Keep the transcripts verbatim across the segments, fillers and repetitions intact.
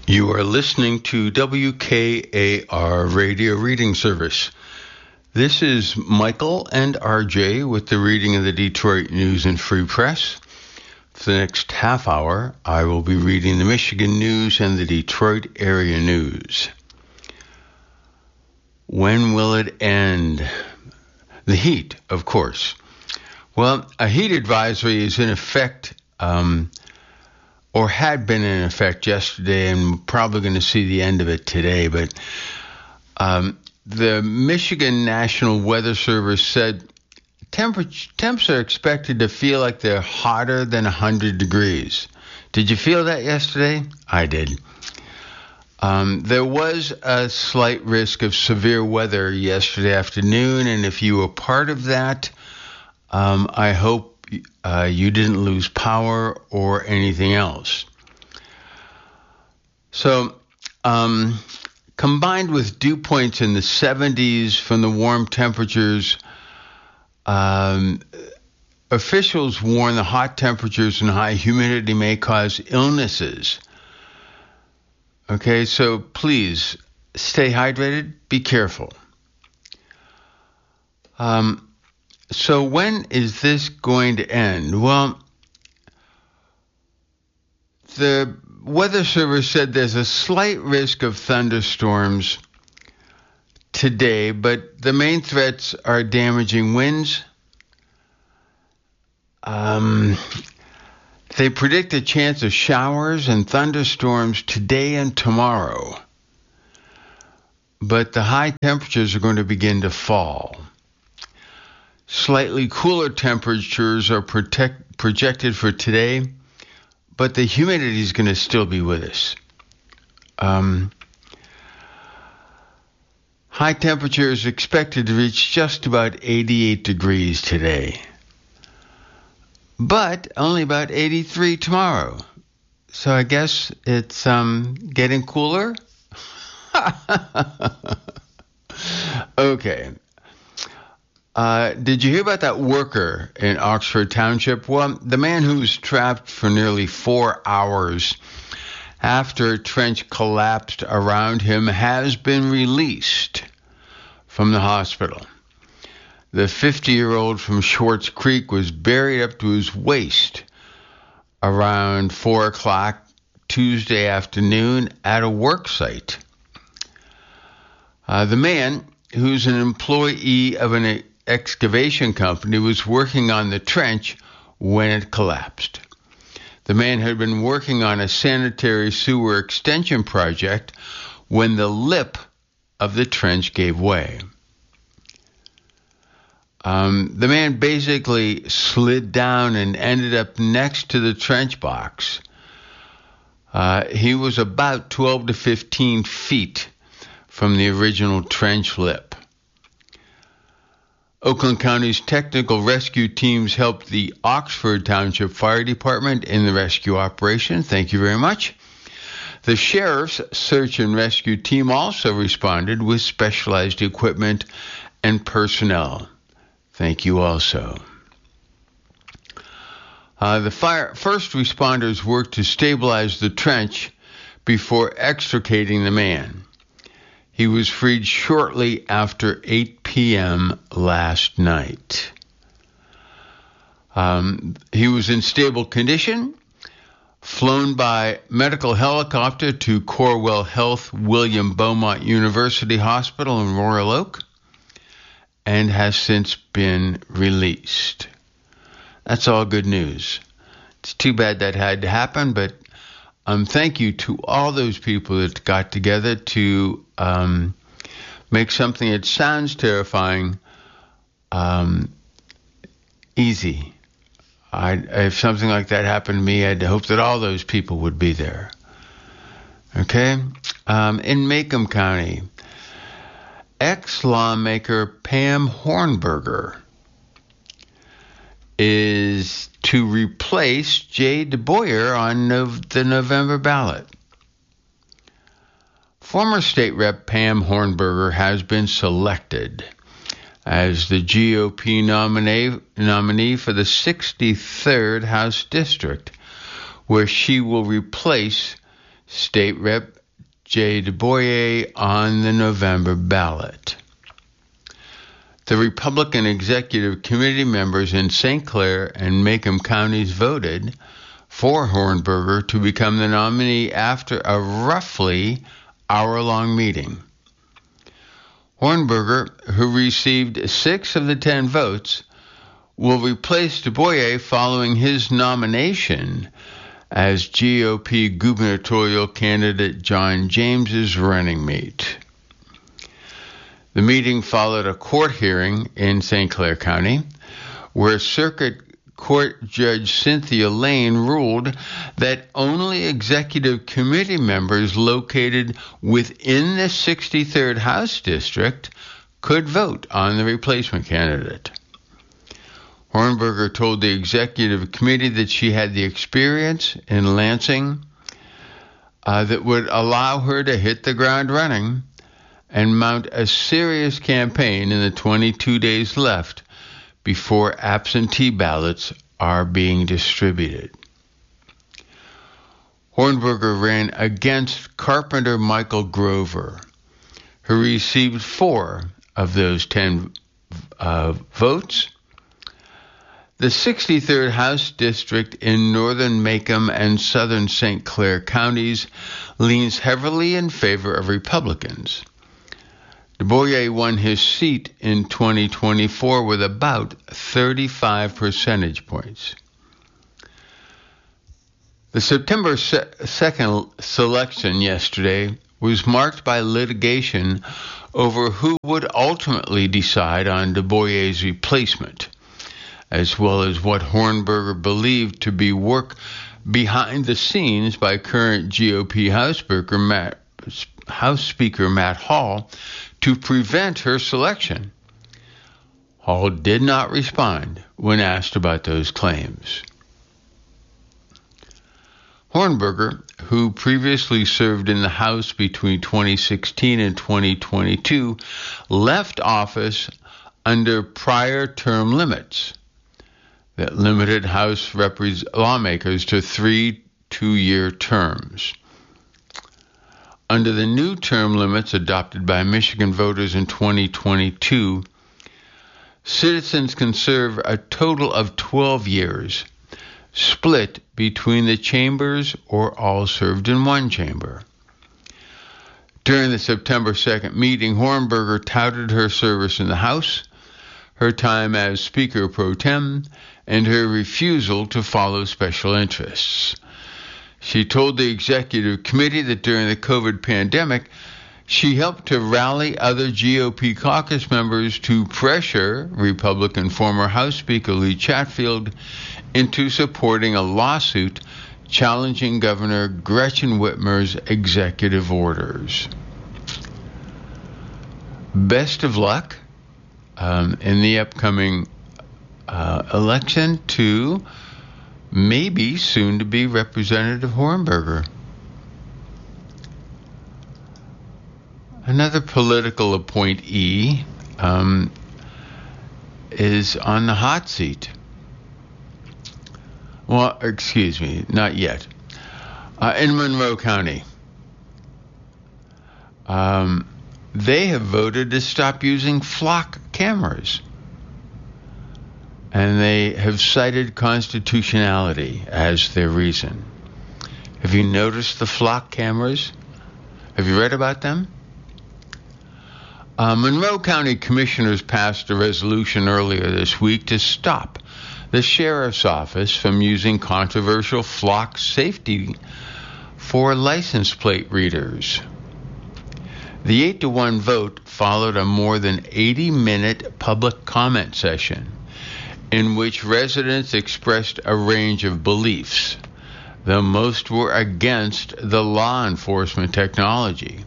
You are listening to W K A R Radio Reading Service. This is Michael and R J with the reading of the Detroit News and Free Press. For the next half hour, I will be reading the Michigan News and the Detroit area news. When will it end? The heat, of course. Well, a heat advisory is in effect, um, or had been in effect yesterday, and we're probably going to see the end of it today. But um, the Michigan National Weather Service said temper- temps are expected to feel like they're hotter than one hundred degrees. Did you feel that yesterday? I did. Um, there was a slight risk of severe weather yesterday afternoon, and if you were part of that, um, I hope uh, you didn't lose power or anything else. So, um, combined with dew points in the seventies from the warm temperatures, um, officials warn the hot temperatures and high humidity may cause illnesses. Okay, so please stay hydrated, be careful. Um, so when is this going to end? Well, the Weather Service said there's a slight risk of thunderstorms today, but the main threats are damaging winds. Um... They predict a chance of showers and thunderstorms today and tomorrow. But the high temperatures are going to begin to fall. Slightly cooler temperatures are protect, projected for today, but the humidity is going to still be with us. Um, high temperatures expected to reach just about eighty-eight degrees today. But only about eighty-three tomorrow. So I guess it's um, getting cooler. Okay. Uh, did you hear about that worker in Oxford Township? Well, the man who was trapped for nearly four hours after a trench collapsed around him has been released from the hospital. The fifty-year-old from Schwartz Creek was buried up to his waist around four o'clock Tuesday afternoon at a work site. Uh, the man, who's an employee of an excavation company, was working on the trench when it collapsed. The man had been working on a sanitary sewer extension project when the lip of the trench gave way. Um, the man basically slid down and ended up next to the trench box. Uh, he was about twelve to fifteen feet from the original trench lip. Oakland County's technical rescue teams helped the Oxford Township Fire Department in the rescue operation. Thank you very much. The sheriff's search and rescue team also responded with specialized equipment and personnel. Thank you also. Uh, the fire first responders worked to stabilize the trench before extricating the man. He was freed shortly after eight p.m. last night. Um, he was in stable condition, flown by medical helicopter to Corewell Health William Beaumont University Hospital in Royal Oak, and has since been released. That's all good news. It's too bad that had to happen, but um, thank you to all those people that got together to um, make something that sounds terrifying um, easy. I, if something like that happened to me, I'd hope that all those people would be there. Okay? Um, in Macomb County, ex-lawmaker Pam Hornberger is to replace Jay DeBoyer on no- the November ballot. Former state rep Pam Hornberger has been selected as the G O P nominee, nominee for the sixty-third House District, where she will replace State Rep J. DuBois on the November ballot. The Republican Executive Committee members in Saint Clair and Macomb counties voted for Hornberger to become the nominee after a roughly hour-long meeting. Hornberger, who received six of the ten votes, will replace DuBois following his nomination as G O P gubernatorial candidate John James's running mate. The meeting followed a court hearing in Saint Clair County, where Circuit Court Judge Cynthia Lane ruled that only executive committee members located within the sixty-third House District could vote on the replacement candidate. Hornberger told the executive committee that she had the experience in Lansing uh, that would allow her to hit the ground running and mount a serious campaign in the twenty-two days left before absentee ballots are being distributed. Hornberger ran against Carpenter Michael Grover, who received four of those ten uh, votes. The sixty-third House District in northern Macomb and southern Saint Clair counties leans heavily in favor of Republicans. DuBois won his seat in twenty twenty-four with about thirty-five percentage points. The September second selection yesterday was marked by litigation over who would ultimately decide on DuBois' replacement, as well as what Hornberger believed to be work behind the scenes by current G O P House Speaker Matt, House Speaker Matt Hall to prevent her selection. Hall did not respond when asked about those claims. Hornberger, who previously served in the House between twenty sixteen and twenty twenty-two, left office under prior term limits that limited House repres- lawmakers to three two-year terms. Under the new term limits adopted by Michigan voters in twenty twenty-two, citizens can serve a total of twelve years, split between the chambers or all served in one chamber. During the September second meeting, Hornberger touted her service in the House, her time as Speaker pro tem, and her refusal to follow special interests. She told the executive committee that during the COVID pandemic, she helped to rally other G O P caucus members to pressure Republican former House Speaker Lee Chatfield into supporting a lawsuit challenging Governor Gretchen Whitmer's executive orders. Best of luck um, in the upcoming uh, election to maybe soon to be Representative Hornberger. Another political appointee um, is on the hot seat. Well, excuse me, not yet. Uh, in Monroe County, um, they have voted to stop using flock cameras. And they have cited constitutionality as their reason. Have you noticed the flock cameras? Have you read about them? Uh, Monroe County Commissioners passed a resolution earlier this week to stop the sheriff's office from using controversial flock safety for license plate readers. The eight to one vote followed a more than eighty minute public comment session in which residents expressed a range of beliefs, though most were against the law enforcement technology.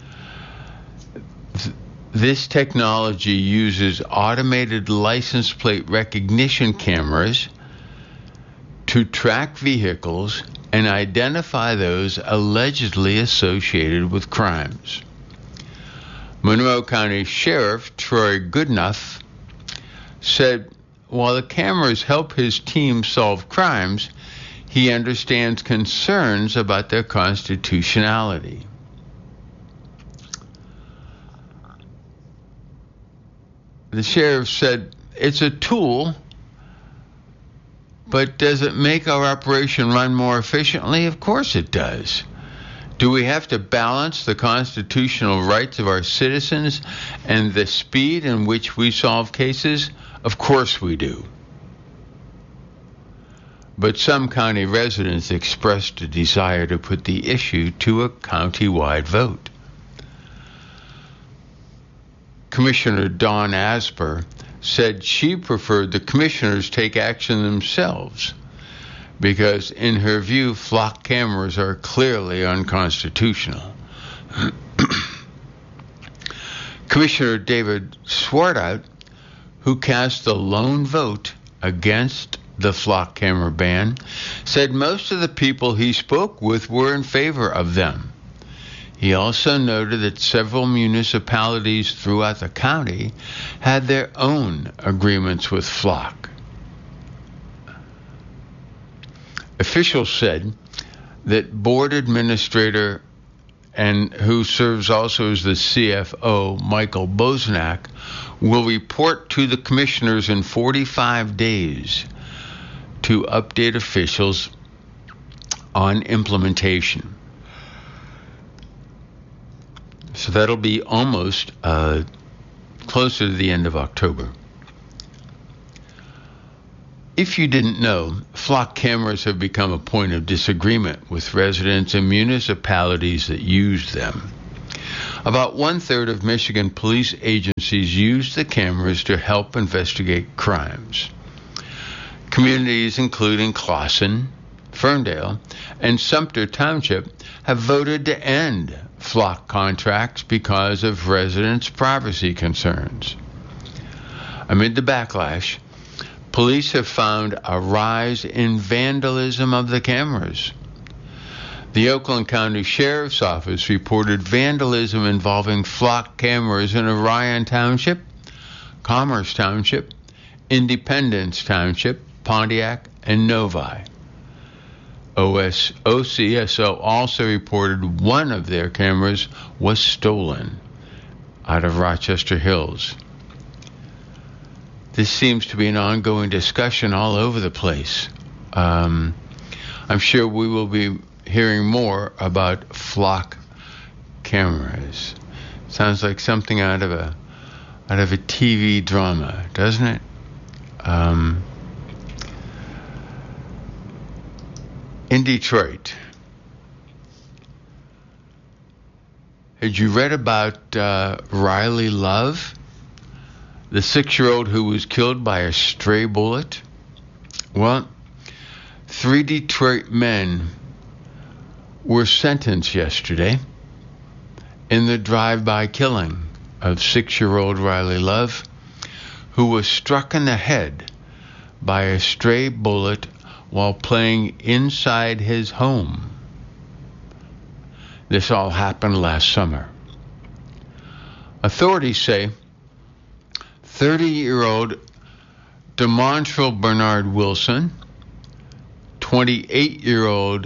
This technology uses automated license plate recognition cameras to track vehicles and identify those allegedly associated with crimes. Monroe County Sheriff Troy Goodenough said while the cameras help his team solve crimes, he understands concerns about their constitutionality. The sheriff said, it's a tool, but does it make our operation run more efficiently? Of course it does. Do we have to balance the constitutional rights of our citizens and the speed in which we solve cases? Of course we do. But some county residents expressed a desire to put the issue to a county-wide vote. Commissioner Dawn Asper said she preferred the commissioners take action themselves because, in her view, flock cameras are clearly unconstitutional. Commissioner David Swartout, who cast the lone vote against the flock camera ban, said most of the people he spoke with were in favor of them. He also noted that several municipalities throughout the county had their own agreements with flock. Officials said that board administrator and who serves also as the C F O, Michael Bosnack, will report to the commissioners in forty-five days to update officials on implementation. So that'll be almost uh, closer to the end of October. If you didn't know, flock cameras have become a point of disagreement with residents and municipalities that use them. About one-third of Michigan police agencies use the cameras to help investigate crimes. Communities including Clawson, Ferndale, and Sumter Township have voted to end flock contracts because of residents' privacy concerns. Amid the backlash, police have found a rise in vandalism of the cameras. The Oakland County Sheriff's Office reported vandalism involving flock cameras in Orion Township, Commerce Township, Independence Township, Pontiac, and Novi. O C S O also reported one of their cameras was stolen out of Rochester Hills. This seems to be an ongoing discussion all over the place. Um, I'm sure we will be hearing more about flock cameras. Sounds like something out of a out of a T V drama, doesn't it? Um, in Detroit, had you read about uh, Riley Love, the six-year-old who was killed by a stray bullet? Well, three Detroit men were sentenced yesterday in the drive-by killing of six-year-old Riley Love, who was struck in the head by a stray bullet while playing inside his home. This all happened last summer. Authorities say thirty-year-old DeMontrell Bernard Wilson, twenty-eight-year-old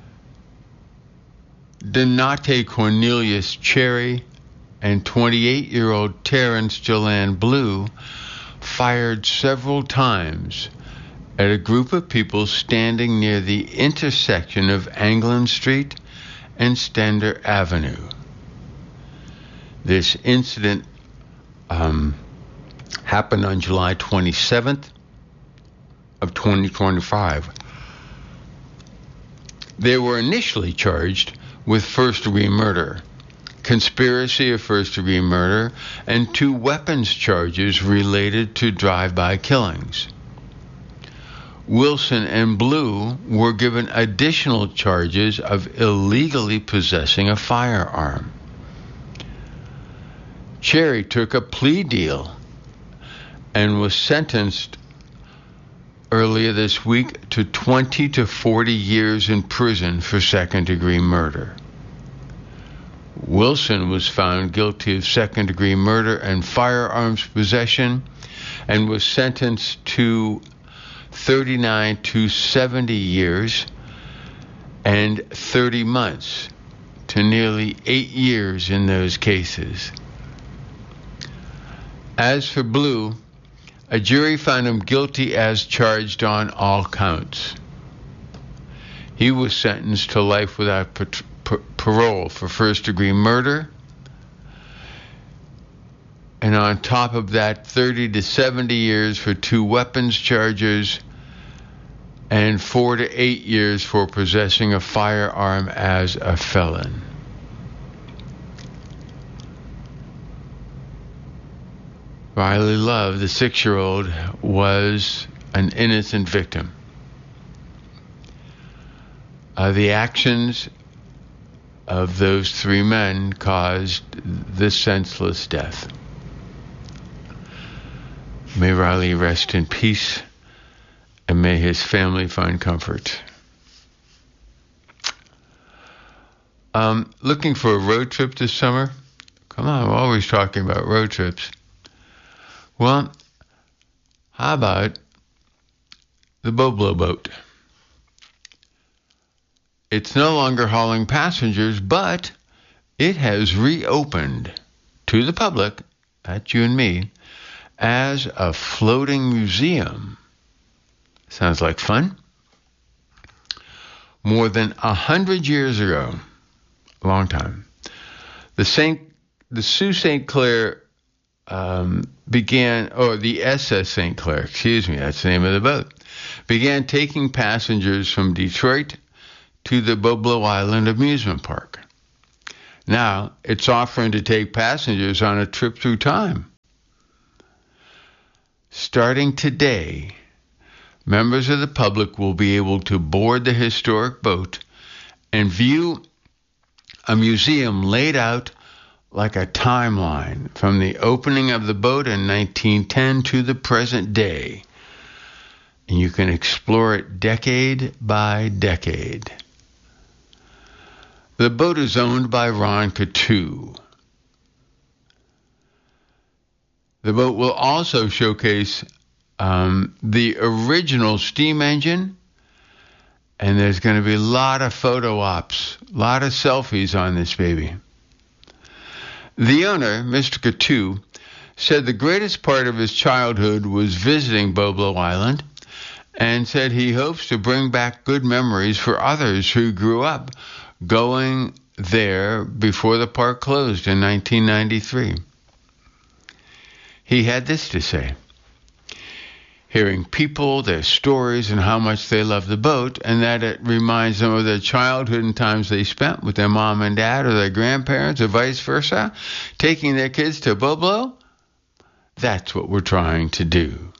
Donate Cornelius Cherry, and twenty-eight-year-old Terrence Jolan Blue fired several times at a group of people standing near the intersection of Anglin Street and Stender Avenue. This incident um, happened on July twenty-seventh of twenty twenty-five. They were initially charged with first-degree murder, conspiracy of first-degree murder, and two weapons charges related to drive-by killings. Wilson and Blue were given additional charges of illegally possessing a firearm. Cherry took a plea deal and was sentenced earlier this week to twenty to forty years in prison for second-degree murder. Wilson was found guilty of second-degree murder and firearms possession and was sentenced to thirty-nine to seventy years and thirty months to nearly eight years in those cases. As for Blue, a jury found him guilty as charged on all counts. He was sentenced to life without par- par- parole for first-degree murder, and on top of that, thirty to seventy years for two weapons charges, and four to eight years for possessing a firearm as a felon. Riley Love, the six-year-old, was an innocent victim. Uh, the actions of those three men caused this senseless death. May Riley rest in peace, and may his family find comfort. Um, looking for a road trip this summer? Come on, we're always talking about road trips. Well, how about the Boblo boat? It's no longer hauling passengers, but it has reopened to the public, that's you and me, as a floating museum. Sounds like fun. More than a hundred years ago, a long time, the Saint, the Sault Saint Clair um, began, or the S S Saint Clair, excuse me, that's the name of the boat, began taking passengers from Detroit to the Boblo Island amusement park. Now, it's offering to take passengers on a trip through time. Starting today, members of the public will be able to board the historic boat and view a museum laid out like a timeline from the opening of the boat in nineteen ten to the present day. And you can explore it decade by decade. The boat is owned by Ron Coutu. The boat will also showcase um, the original steam engine, and there's going to be a lot of photo ops, a lot of selfies on this baby. The owner, Mister Coutu, said the greatest part of his childhood was visiting Boblo Island, and said he hopes to bring back good memories for others who grew up going there before the park closed in nineteen ninety-three. He had this to say: hearing people, their stories, and how much they love the boat, and that it reminds them of their childhood and times they spent with their mom and dad or their grandparents or vice versa, taking their kids to Boblo, that's what we're trying to do.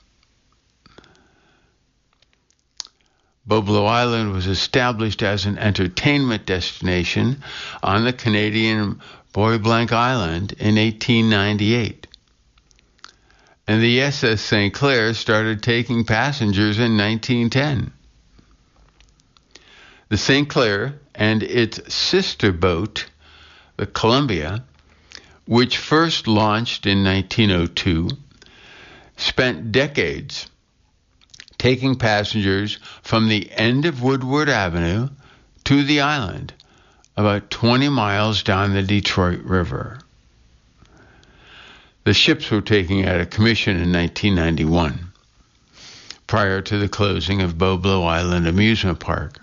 Boblo Island was established as an entertainment destination on the Canadian Bois Blanc Island in eighteen ninety-eight. And the S S Saint Clair started taking passengers in nineteen ten. The Saint Clair and its sister boat, the Columbia, which first launched in nineteen oh two, spent decades taking passengers from the end of Woodward Avenue to the island, about twenty miles down the Detroit River. The ships were taking out of commission in nineteen ninety-one, prior to the closing of Boblo Island Amusement Park,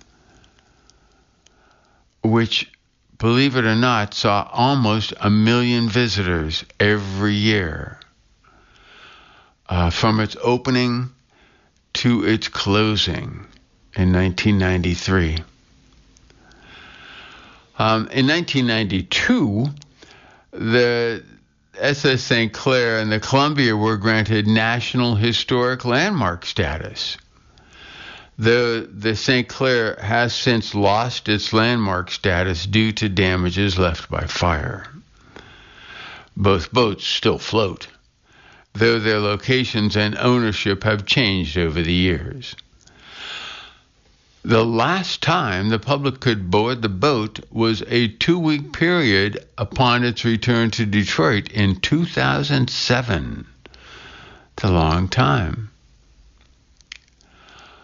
which, believe it or not, saw almost a million visitors every year, uh, from its opening to its closing in nineteen ninety-three. Um, in nineteen ninety-two, the S S Saint Clair and the Columbia were granted National Historic Landmark status. The, the Saint Clair has since lost its landmark status due to damages left by fire. Both boats still float, though their locations and ownership have changed over the years. The last time the public could board the boat was a two-week period upon its return to Detroit in two thousand seven. It's a long time.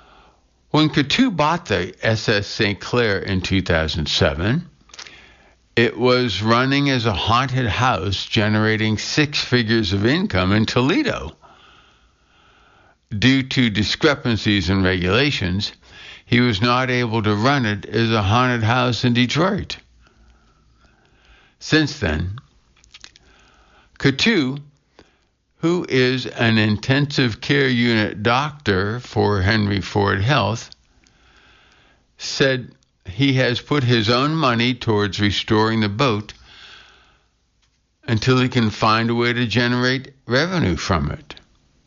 When Coutu bought the S S Saint Clair in two thousand seven, it was running as a haunted house, generating six figures of income in Toledo. Due to discrepancies in regulations, he was not able to run it as a haunted house in Detroit. Since then, Coutu, who is an intensive care unit doctor for Henry Ford Health, said he has put his own money towards restoring the boat until he can find a way to generate revenue from it.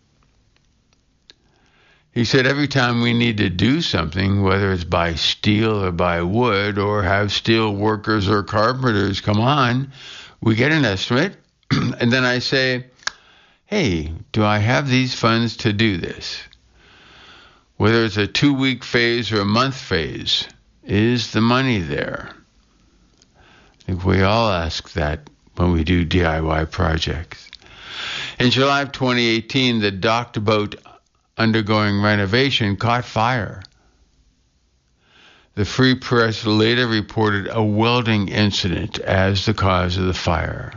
He said every time we need to do something, whether it's buy steel or buy wood or have steel workers or carpenters come on, we get an estimate, and then I say, hey, do I have these funds to do this? Whether it's a two-week phase or a month phase, is the money there? I think we all ask that when we do D I Y projects. In July of twenty eighteen, the docked boat undergoing renovation caught fire. The Free Press later reported a welding incident as the cause of the fire.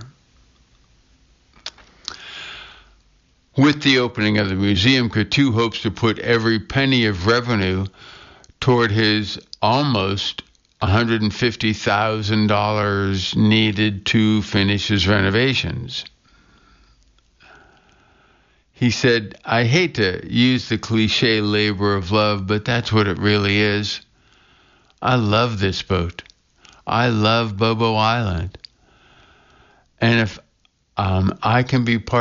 With the opening of the museum, Coutu hopes to put every penny of revenue toward his almost one hundred fifty thousand dollars needed to finish his renovations. He said, I hate to use the cliche labor of love, but that's what it really is. I love this boat. I love Bobo Island. And if um, I can be part